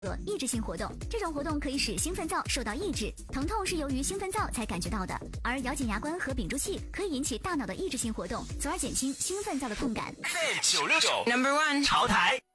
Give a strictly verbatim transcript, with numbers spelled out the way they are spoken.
做抑制性活动，这种活动可以使兴奋灶受到抑制，疼痛是由于兴奋灶才感觉到的，而咬紧牙关和屏住气可以引起大脑的抑制性活动，从而减轻兴奋灶的痛感。 九六九 Number One 潮台。